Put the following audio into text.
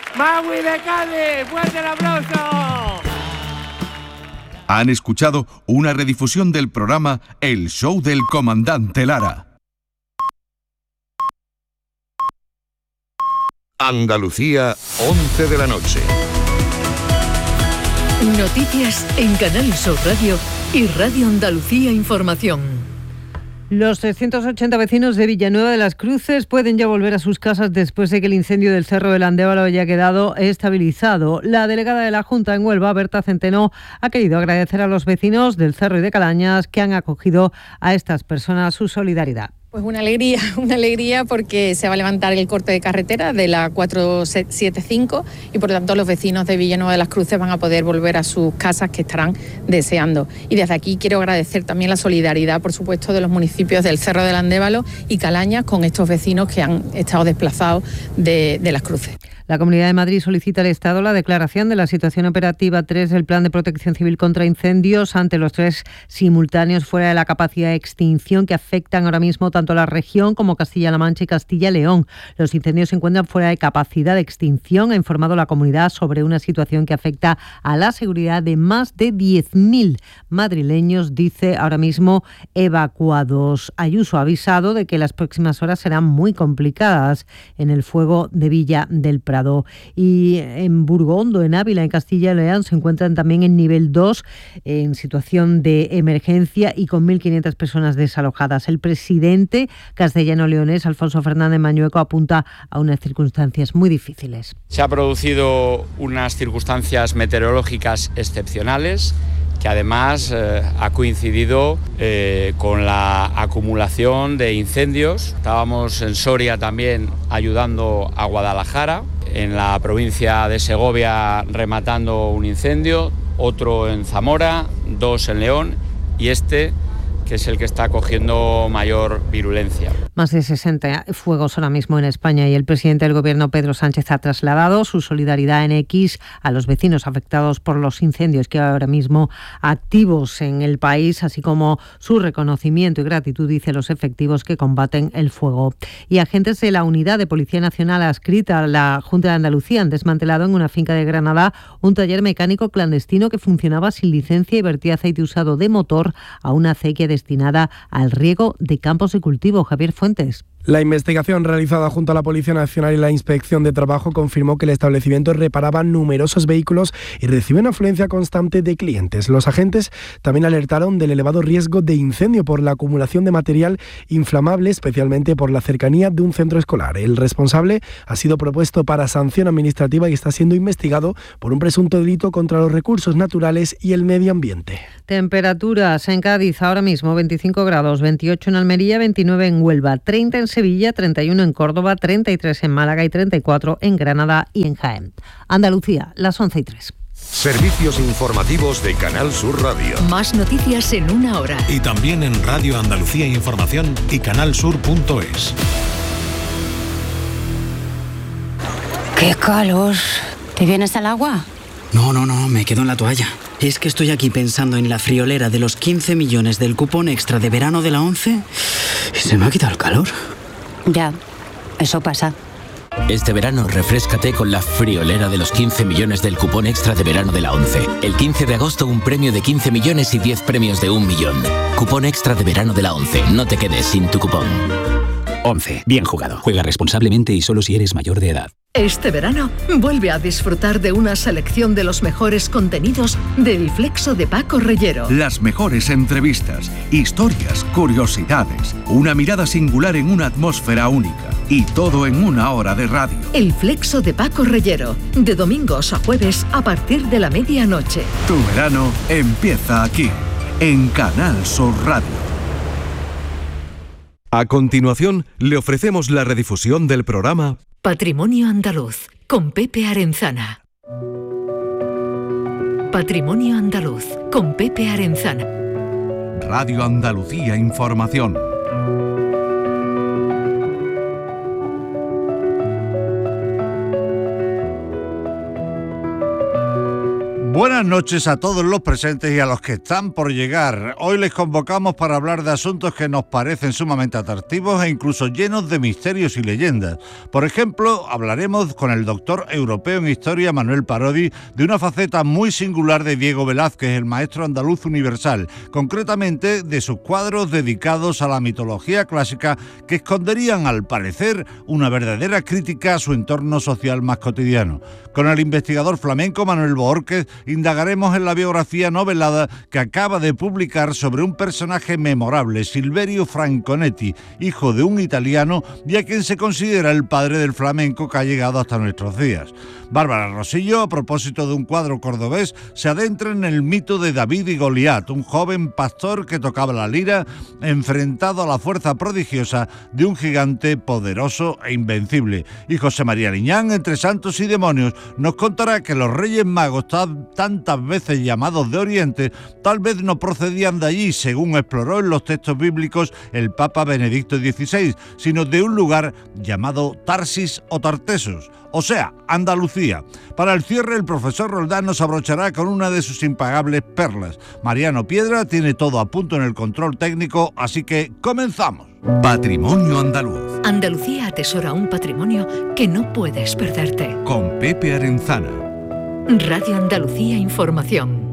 ¡Magui de Cádiz! ¡Fuerte el aplauso! Han escuchado una redifusión del programa El Show del Comandante Lara. Andalucía, 11 de la noche. Noticias en Canal Sur Radio y Radio Andalucía Información. Los 380 vecinos de Villanueva de las Cruces pueden ya volver a sus casas después de que el incendio del Cerro del Andévalo haya quedado estabilizado. La delegada de la Junta en Huelva, Berta Centeno, ha querido agradecer a los vecinos del Cerro y de Calañas que han acogido a estas personas su solidaridad. Pues una alegría porque se va a levantar el corte de carretera de la 475 y por lo tanto los vecinos de Villanueva de las Cruces van a poder volver a sus casas que estarán deseando. Y desde aquí quiero agradecer también la solidaridad, por supuesto, de los municipios del Cerro del Andévalo y Calañas con estos vecinos que han estado desplazados de las Cruces. La Comunidad de Madrid solicita al Estado la declaración de la situación operativa 3 del Plan de Protección Civil contra Incendios ante los 3 simultáneos fuera de la capacidad de extinción que afectan ahora mismo tanto a la región como Castilla-La Mancha y Castilla-León. Los incendios se encuentran fuera de capacidad de extinción. Ha informado la comunidad sobre una situación que afecta a la seguridad de más de 10.000 madrileños, dice ahora mismo evacuados. Ayuso ha avisado de que las próximas horas serán muy complicadas en el fuego de Villa del Prado. Y en Burgondo, en Ávila, en Castilla y León, se encuentran también en nivel 2 en situación de emergencia y con 1.500 personas desalojadas. El presidente castellano-leonés, Alfonso Fernández Mañueco, apunta a unas circunstancias muy difíciles. Se ha producido unas circunstancias meteorológicas excepcionales que además ha coincidido con la acumulación de incendios. Estábamos en Soria también ayudando a Guadalajara, en la provincia de Segovia rematando un incendio, otro en Zamora, 2 en León y este que es el que está cogiendo mayor virulencia. Más de 60 fuegos ahora mismo en España y el presidente del Gobierno, Pedro Sánchez, ha trasladado su solidaridad en X a los vecinos afectados por los incendios que ahora mismo activos en el país, así como su reconocimiento y gratitud, dice, los efectivos que combaten el fuego. Y agentes de la Unidad de Policía Nacional adscrita a la Junta de Andalucía han desmantelado en una finca de Granada un taller mecánico clandestino que funcionaba sin licencia y vertía aceite usado de motor a una acequia destinada al riego de campos de cultivo. Javier Fuentes. La investigación realizada junto a la Policía Nacional y la Inspección de Trabajo confirmó que el establecimiento reparaba numerosos vehículos y recibe una afluencia constante de clientes. Los agentes también alertaron del elevado riesgo de incendio por la acumulación de material inflamable, especialmente por la cercanía de un centro escolar. El responsable ha sido propuesto para sanción administrativa y está siendo investigado por un presunto delito contra los recursos naturales y el medio ambiente. Temperaturas en Cádiz ahora mismo 25 grados, 28 en Almería, 29 en Huelva, 30 en Sevilla, 31 en Córdoba, 33 en Málaga y 34 en Granada y en Jaén. Andalucía, las 11:03. Servicios informativos de Canal Sur Radio. Más noticias en una hora. Y también en Radio Andalucía Información y canalsur.es. ¡Qué calor! ¿Te vienes al agua? No, me quedo en la toalla. Es que estoy aquí pensando en la friolera de los 15 millones del cupón extra de verano de la 11 y se me ha quitado el calor. Ya, eso pasa. Este verano refréscate con la friolera de los 15 millones del cupón extra de verano de la 11. El 15 de agosto un premio de 15 millones y 10 premios de 1 millón. Cupón extra de verano de la 11. No te quedes sin tu cupón. 11. Bien jugado. Juega responsablemente y solo si eres mayor de edad. Este verano, vuelve a disfrutar de una selección de los mejores contenidos del Flexo de Paco Reyero. Las mejores entrevistas, historias, curiosidades, una mirada singular en una atmósfera única y todo en una hora de radio. El Flexo de Paco Reyero, de domingos a jueves a partir de la medianoche. Tu verano empieza aquí, en Canal Sur Radio. A continuación, le ofrecemos la redifusión del programa Patrimonio Andaluz, con Pepe Arenzana. Patrimonio Andaluz, con Pepe Arenzana. Radio Andalucía Información. Buenas noches a todos los presentes y a los que están por llegar. Hoy les convocamos para hablar de asuntos que nos parecen sumamente atractivos e incluso llenos de misterios y leyendas. Por ejemplo, hablaremos con el doctor europeo en historia Manuel Parodi de una faceta muy singular de Diego Velázquez, el maestro andaluz universal, concretamente de sus cuadros dedicados a la mitología clásica que esconderían, al parecer, una verdadera crítica a su entorno social más cotidiano. Con el investigador flamenco Manuel Bohórquez indagaremos en la biografía novelada que acaba de publicar sobre un personaje memorable, Silverio Franconetti, hijo de un italiano y a quien se considera el padre del flamenco que ha llegado hasta nuestros días. Bárbara Rosillo, a propósito de un cuadro cordobés, se adentra en el mito de David y Goliat, un joven pastor que tocaba la lira enfrentado a la fuerza prodigiosa de un gigante poderoso e invencible. Y José María Liñán, entre santos y demonios, nos contará que los Reyes Magos, tantas veces llamados de Oriente, tal vez no procedían de allí, según exploró en los textos bíblicos el Papa Benedicto XVI, sino de un lugar llamado Tarsis o Tartesos, o sea, Andalucía. Para el cierre, el profesor Roldán nos abrochará con una de sus impagables perlas. Mariano Piedra tiene todo a punto en el control técnico, así que comenzamos. Patrimonio Andaluz. Andalucía atesora un patrimonio que no puedes perderte. Con Pepe Arenzana. Radio Andalucía Información.